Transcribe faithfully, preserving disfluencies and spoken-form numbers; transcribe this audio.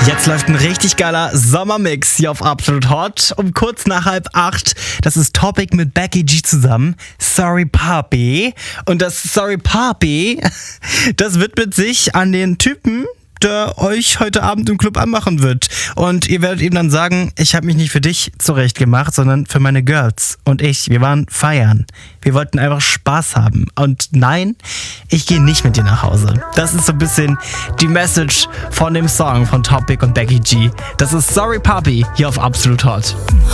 Jetzt läuft ein richtig geiler Sommermix hier auf Absolut Hot. Um kurz nach halb acht. Das ist Topic mit Becky G zusammen. Sorry Papi. Und das Sorry Papi, das widmet sich an den Typen, der euch heute Abend im Club anmachen wird. Und ihr werdet ihm dann sagen, ich habe mich nicht für dich zurechtgemacht, sondern für meine Girls. Und ich, wir waren feiern. Wir wollten einfach Spaß haben. Und nein, ich gehe nicht mit dir nach Hause. Das ist so ein bisschen die Message von dem Song von Topic und Becky G. Das ist Sorry Papi hier auf Absolut Hot.